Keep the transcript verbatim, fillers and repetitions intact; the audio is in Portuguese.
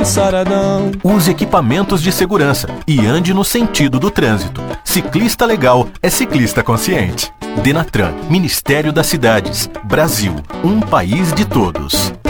saradão. Use equipamentos de segurança e ande no sentido do trânsito. Ciclista legal é ciclista consciente. Denatran, Ministério das Cidades, Brasil, um país de todos.